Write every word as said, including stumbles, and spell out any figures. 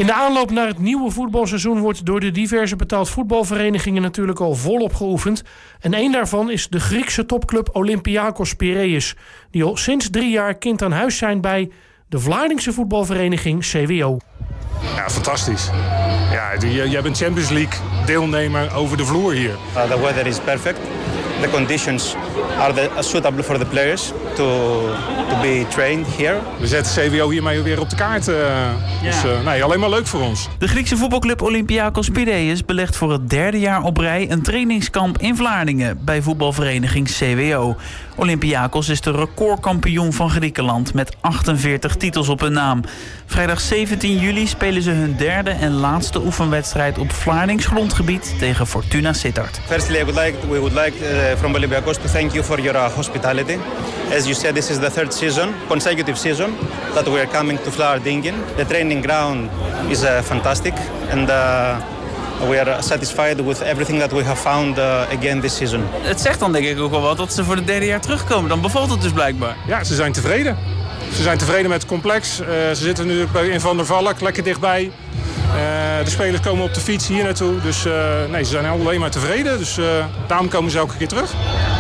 In de aanloop naar het nieuwe voetbalseizoen wordt door de diverse betaald voetbalverenigingen natuurlijk al volop geoefend. En één daarvan is de Griekse topclub Olympiakos Piraeus, die al sinds drie jaar kind aan huis zijn bij de Vlaardingse voetbalvereniging C W O. Ja, fantastisch. Ja, jij bent Champions League deelnemer over de vloer hier. Uh, the weather is perfect. The conditions are the, suitable for the players to, to be trained here. We zetten C W O hiermee weer op de kaart. Uh, ja. Dus uh, nee, alleen maar leuk voor ons. De Griekse voetbalclub Olympiakos Piraeus belegt voor het derde jaar op rij een trainingskamp in Vlaardingen bij voetbalvereniging C W O. Olympiakos is de recordkampioen van Griekenland met achtenveertig titels op hun naam. Vrijdag zeventien juli spelen ze hun derde en laatste oefenwedstrijd op Vlaardings grondgebied tegen Fortuna Sittard. Firstly, I would like, we would like uh, from Olympiakos to thank you for your uh, hospitality. As you said, this is the third season, consecutive season, that we are coming to Vlaardingen. The training ground is uh, fantastic, and uh, we are satisfied with everything that we have found uh, again this season. Het zegt dan denk ik ook wel wat dat ze voor het derde jaar terugkomen. Dan bevalt het dus blijkbaar. Ja, ze zijn tevreden. Ze zijn tevreden met het complex. Uh, ze zitten nu in Van der Valk, lekker dichtbij. Uh, de spelers komen op de fiets hier naartoe. Dus uh, nee, ze zijn alleen maar tevreden. Dus uh, daarom komen ze elke keer terug.